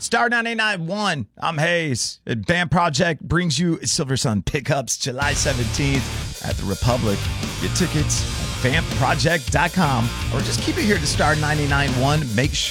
Star 99.1. I'm Hayes. Band Project brings you Silver Sun Pickups July 17th at the Republic. Get tickets at bandproject.com or just keep it here to Star 99.1. Make sure